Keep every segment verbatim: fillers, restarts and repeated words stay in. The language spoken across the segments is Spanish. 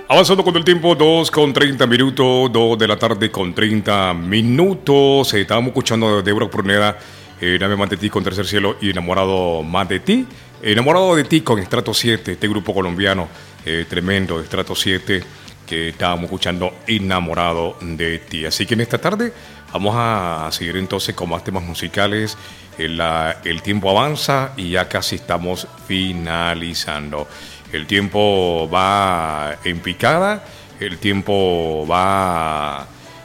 Avanzando con el tiempo, dos con treinta minutos, dos de la tarde con treinta minutos. Eh, estábamos escuchando de Débora Pruneda, eh, Nave más de ti con Tercer Cielo y Enamorado más de ti. Enamorado de ti con Estrato siete, este grupo colombiano eh, tremendo, Estrato siete, que estábamos escuchando Enamorado de ti. Así que en esta tarde vamos a seguir entonces con más temas musicales. El, la, el tiempo avanza y ya casi estamos finalizando. El tiempo va en picada, el tiempo va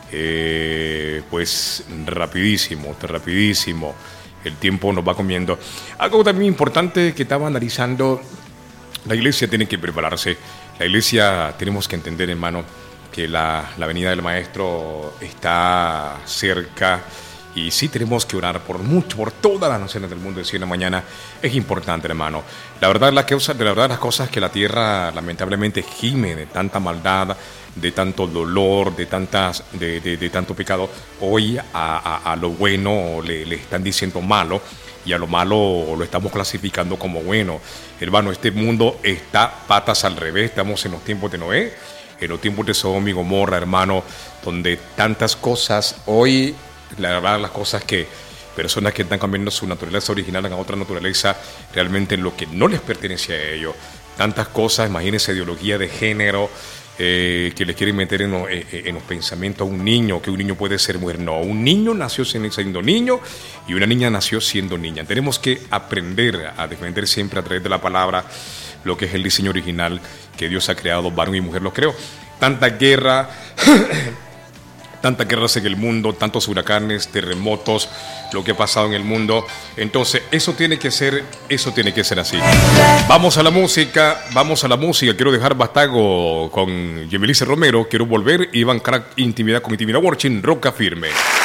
eh, pues rapidísimo, rapidísimo. El tiempo nos va comiendo. Algo también importante que estaba analizando, la iglesia tiene que prepararse. La iglesia tenemos que entender, hermano, que la, la venida del Maestro está cerca. Y sí tenemos que orar por mucho, por todas las naciones del mundo. Decir en la mañana es importante, hermano. La verdad, la causa, de la verdad, las cosas que la tierra lamentablemente gime de tanta maldad, de tanto dolor, de tantas, de, de, de tanto pecado. Hoy a, a, a lo bueno le, le están diciendo malo y a lo malo lo estamos clasificando como bueno. Hermano, este mundo está patas al revés. Estamos en los tiempos de Noé, en los tiempos de Sodoma y Gomorra, hermano, donde tantas cosas hoy. La verdad, las cosas que personas que están cambiando su naturaleza original a otra naturaleza, realmente lo que no les pertenece a ellos. Tantas cosas, imagínense, ideología de género, eh, que les quieren meter en, lo, eh, en los pensamientos a un niño, que un niño puede ser mujer. No, un niño nació siendo niño y una niña nació siendo niña. Tenemos que aprender a defender siempre a través de la palabra lo que es el diseño original que Dios ha creado, varón y mujer lo creó. Tanta guerra... Tantas guerras en el mundo, tantos huracanes, terremotos, lo que ha pasado en el mundo. Entonces, eso tiene que ser, eso tiene que ser así. Vamos a la música, vamos a la música. Quiero dejar Bastago con Yemilice Romero. Quiero volver, Iván Crack, Intimidad con Intimidad Watching, Roca Firme.